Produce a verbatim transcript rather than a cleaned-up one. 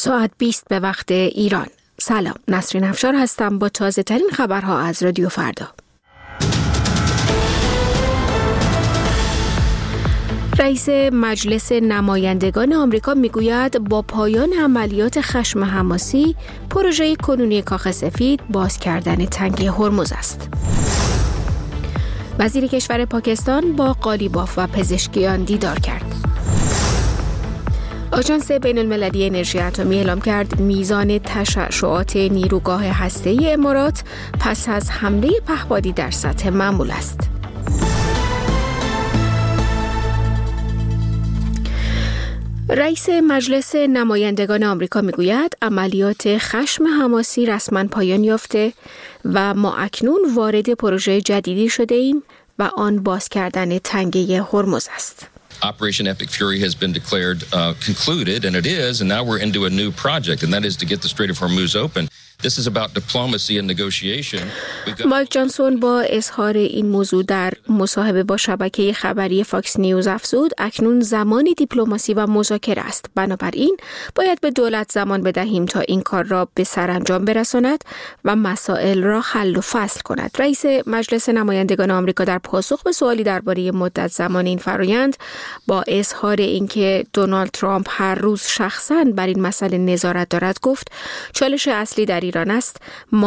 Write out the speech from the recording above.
ساعت بیست به وقت ایران. سلام، نسرین افشار هستم با تازه ترین خبرها از رادیو فردا. رئیس مجلس نمایندگان آمریکا میگوید با پایان عملیات خشم حماسی، پروژه کنونی کاخ سفید باز کردن تنگه هرمز است. وزیر کشور پاکستان با قالیباف و پزشکیان دیدار کرد. آژانس بین المللی انرژی اتمی اعلام کرد میزان تشعشعات نیروگاه هسته‌ای امارات پس از حمله پهپادی در سطح معمول است. رئیس مجلس نمایندگان آمریکا میگوید عملیات خشم حماسی رسما پایان یافته و ما اکنون وارد پروژه جدیدی شده ایم و آن باز کردن تنگه هرمز است. Operation Epic Fury has been declared uh, concluded, and it is, and now we're into a new project, and that is to get the Strait of Hormuz open. This is about diplomacy and negotiation. مایک جانسون با اظهار این موضوع در مصاحبه با شبکه خبری فاکس نیوز افزود اکنون زمان دیپلماسی و مذاکره است. بنابراین باید به دولت زمان بدهیم تا این کار را به سرانجام برساند و مسائل را حل و فصل کند. رئیس مجلس نمایندگان آمریکا در پاسخ به سوالی درباره مدت زمان این فرآیند با اظهار اینکه دونالد ترامپ هر روز شخصاً بر این مسئله نظارت دارد گفت چالش اصلی در ایران است. ما